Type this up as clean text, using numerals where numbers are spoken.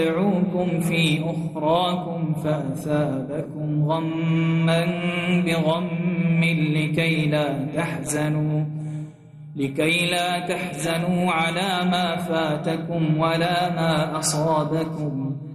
يدعوكم في أخراكم فأثابكم غما بغم لكي لا تحزنوا على ما فاتكم ولا ما أصابكم